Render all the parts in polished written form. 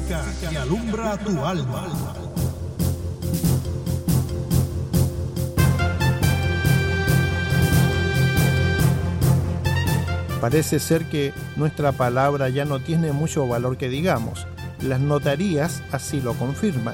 música que alumbra tu alma. Parece ser que nuestra palabra ya no tiene mucho valor que digamos. Las notarías así lo confirman.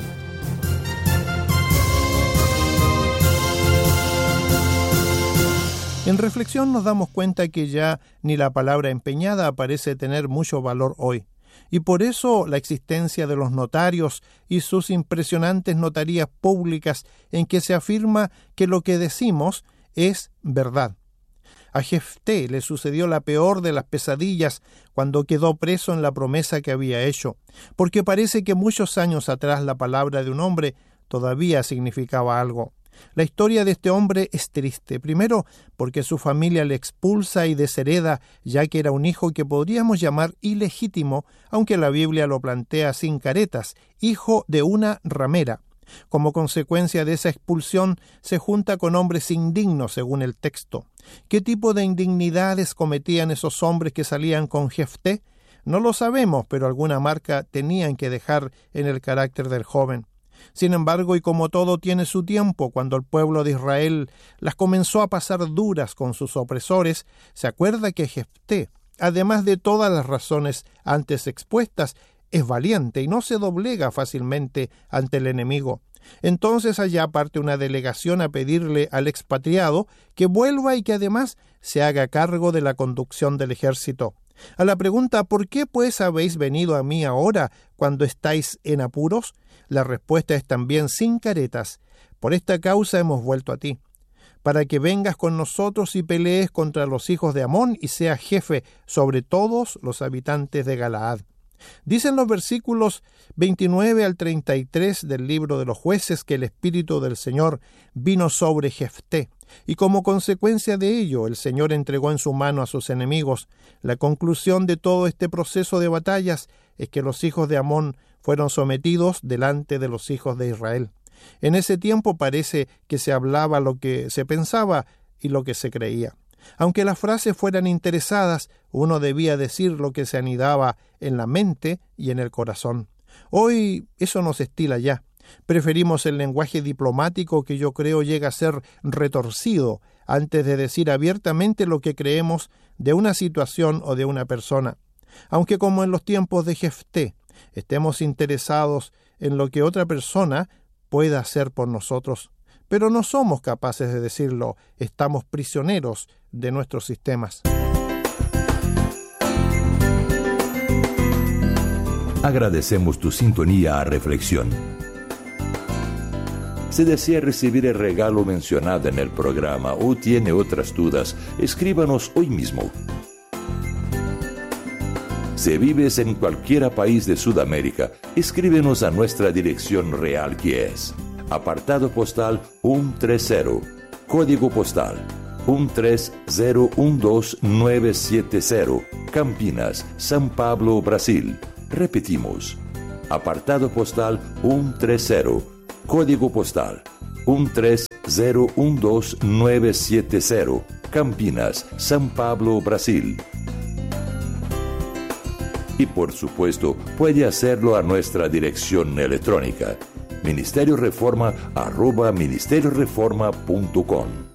En reflexión nos damos cuenta que ya ni la palabra empeñada parece tener mucho valor hoy. Y por eso la existencia de los notarios y sus impresionantes notarías públicas en que se afirma que lo que decimos es verdad. A Jefté le sucedió la peor de las pesadillas cuando quedó preso en la promesa que había hecho, porque parece que muchos años atrás la palabra de un hombre todavía significaba algo. La historia de este hombre es triste, primero porque su familia le expulsa y deshereda, ya que era un hijo que podríamos llamar ilegítimo, aunque la Biblia lo plantea sin caretas, hijo de una ramera. Como consecuencia de esa expulsión, se junta con hombres indignos, según el texto. ¿Qué tipo de indignidades cometían esos hombres que salían con Jefté? No lo sabemos, pero alguna marca tenían que dejar en el carácter del joven. Sin embargo, y como todo tiene su tiempo, cuando el pueblo de Israel las comenzó a pasar duras con sus opresores, se acuerda que Jefté, además de todas las razones antes expuestas, es valiente y no se doblega fácilmente ante el enemigo. Entonces allá parte una delegación a pedirle al expatriado que vuelva y que además se haga cargo de la conducción del ejército. A la pregunta ¿por qué pues habéis venido a mí ahora cuando estáis en apuros? La respuesta es también sin caretas: por esta causa hemos vuelto a ti, para que vengas con nosotros y pelees contra los hijos de Amón y seas jefe sobre todos los habitantes de Galaad. Dicen los versículos 29 al 33 del libro de los Jueces que el Espíritu del Señor vino sobre Jefté, y como consecuencia de ello el Señor entregó en su mano a sus enemigos. La conclusión de todo este proceso de batallas es que los hijos de Amón fueron sometidos delante de los hijos de Israel. En ese tiempo parece que se hablaba lo que se pensaba y lo que se creía. Aunque las frases fueran interesadas, uno debía decir lo que se anidaba en la mente y en el corazón. Hoy eso no se estila ya. Preferimos el lenguaje diplomático que yo creo llega a ser retorcido antes de decir abiertamente lo que creemos de una situación o de una persona. Aunque como en los tiempos de Jefté, estemos interesados en lo que otra persona pueda hacer por nosotros. Pero no somos capaces de decirlo, estamos prisioneros de nuestros sistemas. Agradecemos tu sintonía a Reflexión. Si desea recibir el regalo mencionado en el programa o tiene otras dudas, escríbanos hoy mismo. Si vives en cualquier país de Sudamérica, escríbenos a nuestra dirección real, que es apartado postal 130, código postal 13012970, Campinas, São Paulo, Brasil. Repetimos, apartado postal 130, código postal 13012970, Campinas, São Paulo, Brasil. Y por supuesto, puede hacerlo a nuestra dirección electrónica ministerioreforma@ministerioreforma.com.